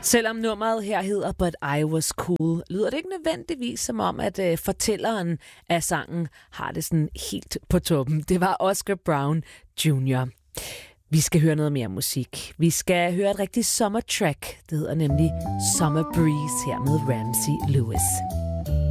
Selvom nummeret her hedder But I Was Cool, lyder det ikke nødvendigvis som om, at fortælleren af sangen har det sådan helt på toppen. Det var Oscar Brown Jr. Vi skal høre noget mere musik. Vi skal høre et rigtigt sommertrack. Det hedder nemlig Summer Breeze her med Ramsey Lewis.